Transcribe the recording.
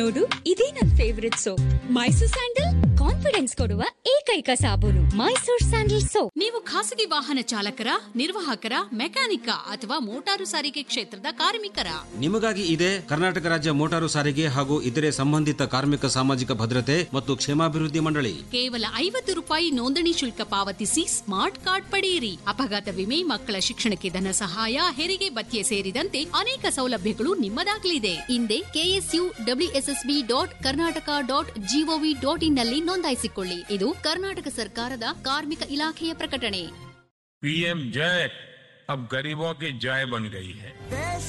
ನೋಡು, ಇದೇ ನನ್ favourite soap. Mysore sandal confidence ಕೊಡುವ ಏಕೈಕ ಸಾಬೂನು ಮೈಸೂರ್ ಸ್ಯಾಂಡಲ್ ಸೋಪ್. ನೀವು ಖಾಸಗಿ ವಾಹನ ಚಾಲಕರ, ನಿರ್ವಾಹಕರ, ಮೆಕ್ಯಾನಿಕ ಅಥವಾ ಮೋಟಾರು ಸಾರಿಗೆ ಕ್ಷೇತ್ರದ ಕಾರ್ಮಿಕರ? ನಿಮಗಾಗಿ ಇದೆ ಕರ್ನಾಟಕ ರಾಜ್ಯ ಮೋಟಾರು ಸಾರಿಗೆ ಹಾಗೂ ಇತರೆ ಸಂಬಂಧಿತ ಕಾರ್ಮಿಕ ಸಾಮಾಜಿಕ ಭದ್ರತೆ ಮತ್ತು ಕ್ಷೇಮಾಭಿವೃದ್ಧಿ ಮಂಡಳಿ. ಕೇವಲ 50 ರೂಪಾಯಿ ನೋಂದಣಿ ಶುಲ್ಕ ಪಾವತಿಸಿ ಸ್ಮಾರ್ಟ್ ಕಾರ್ಡ್ ಪಡೆಯಿರಿ. ಅಪಘಾತ ವಿಮೆ, ಮಕ್ಕಳ ಶಿಕ್ಷಣಕ್ಕೆ ಧನ ಸಹಾಯ, ಹೆರಿಗೆ ಭತ್ಯೆ ಸೇರಿದಂತೆ ಅನೇಕ ಸೌಲಭ್ಯಗಳು ನಿಮ್ಮದಾಗಲಿದೆ. ಹಿಂದೆ KSUWSSB.Karnataka.gov.in ನಲ್ಲಿ ನೋಂದಾಯಿಸಿಕೊಳ್ಳಿ. ಇದು ಕರ್ನಾಟಕ ಸರ್ಕಾರದ ಕಾರ್ಮಿಕ ಇಲಾಖೆಯ ಪ್ರಕಟಣೆ. PM जय अब गरीबों की जय बन गई है.